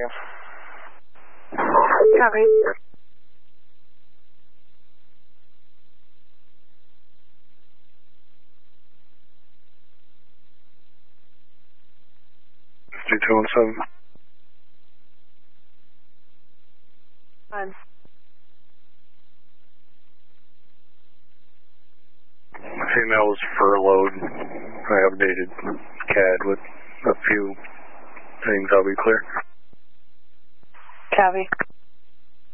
you. Copy. G217. Fine. Female was furloughed. I updated CAD with a few things. I'll be clear. Copy.